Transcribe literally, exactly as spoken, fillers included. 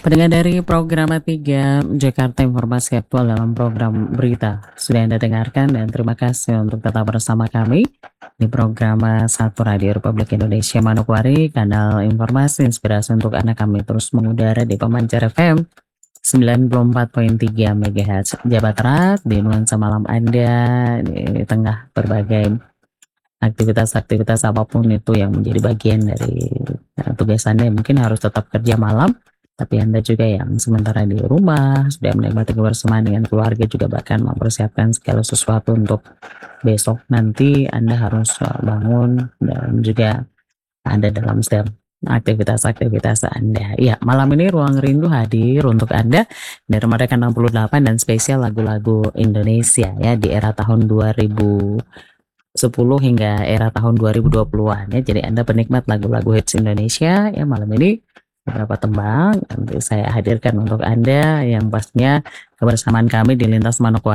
Pendengar dari program tiga Jakarta Informasi Aktual dalam program berita sudah Anda dengarkan dan terima kasih untuk tetap bersama kami di program satu Radio Republik Indonesia Manokwari, kanal informasi inspirasi untuk anak kami terus mengudara di Pemancar F M sembilan puluh empat koma tiga megahertz Jawa Barat di nuansa malam Anda di tengah berbagai aktivitas-aktivitas apapun itu yang menjadi bagian dari uh, tugas Anda yang mungkin harus tetap kerja malam, tapi Anda juga yang sementara di rumah sudah menikmati kebersamaan dengan keluarga juga bahkan mempersiapkan segala sesuatu untuk besok nanti Anda harus uh, bangun dan juga ada dalam setiap aktivitas-aktivitas Anda. Ya, malam ini Ruang Rindu hadir untuk Anda dari mereka enam puluh delapan dan spesial lagu-lagu Indonesia ya di era tahun dua ribu sepuluh hingga era tahun dua ribu dua puluhan ya. Jadi Anda penikmat lagu-lagu hits Indonesia ya, malam ini beberapa tembang nanti saya hadirkan untuk Anda yang pastinya kebersamaan kami di Lintas Manokwari